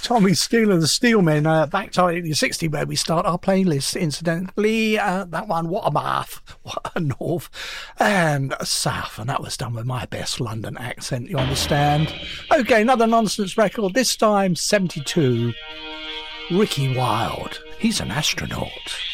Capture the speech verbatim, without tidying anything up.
Tommy Steele and the Steelmen, uh, back to eighteen sixty, where we start our playlist. Incidentally, uh, that one, what a math, what a north and south, and that was done with my best London accent, you understand. Okay, another nonsense record, this time seventy-two, Ricky Wilde. He's an astronaut.